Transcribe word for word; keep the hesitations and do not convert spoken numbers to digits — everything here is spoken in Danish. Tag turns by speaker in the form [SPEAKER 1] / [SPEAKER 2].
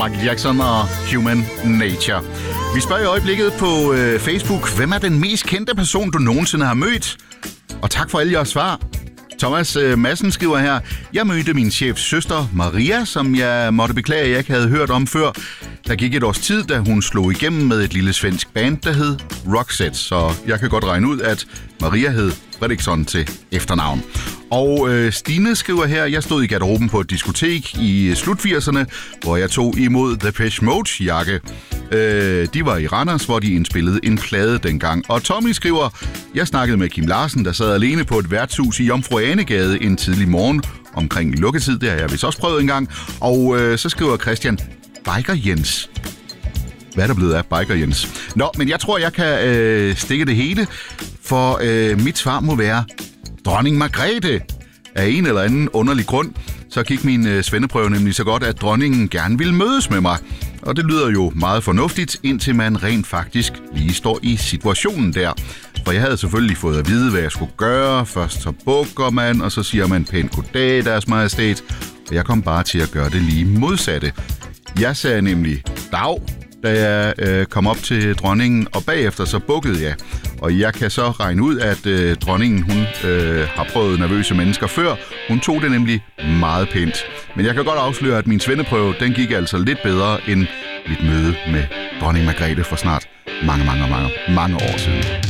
[SPEAKER 1] Michael Jackson og Human Nature. Vi spørger i øjeblikket på øh, Facebook, hvem er den mest kendte person, du nogensinde har mødt? Og tak for alle jeres svar. Thomas øh, Madsen skriver her, jeg mødte min chefs søster Maria, som jeg måtte beklage, at jeg ikke havde hørt om før. Der gik et års tid, da hun slog igennem med et lille svensk band, der hed Roxette. Så jeg kan godt regne ud, at Maria hed Fredriksson til efternavn. Og øh, Stine skriver her, jeg stod i garderoben på et diskotek i slut firserne, hvor jeg tog imod Depeche Mode's jakke. Øh, de var i Randers, hvor de indspillede en plade dengang. Og Tommy skriver, jeg snakkede med Kim Larsen, der sad alene på et værtshus i Jomfru Anegade en tidlig morgen omkring lukketid. Det har jeg vist også prøvet engang. Og øh, så skriver Christian, Biker Jens. Hvad er der blevet af Biker Jens? Nå, men jeg tror, jeg kan øh, stikke det hele, for øh, mit svar må være Dronning Margrethe. Af en eller anden underlig grund, så gik min øh, svendeprøve nemlig så godt, at dronningen gerne ville mødes med mig. Og det lyder jo meget fornuftigt, indtil man rent faktisk lige står i situationen der. For jeg havde selvfølgelig fået at vide, hvad jeg skulle gøre. Først så bukker man, og så siger man pænt goddag, deres majestæt. Og jeg kom bare til at gøre det lige modsatte. Jeg sagde nemlig dag, da jeg øh, kom op til dronningen, og bagefter så bukkede jeg. Og jeg kan så regne ud, at øh, dronningen hun øh, har prøvet nervøse mennesker før. Hun tog det nemlig meget pænt. Men jeg kan godt afsløre, at min svendeprøve, den gik altså lidt bedre end mit møde med dronning Margrethe for snart mange, mange, mange, mange år siden.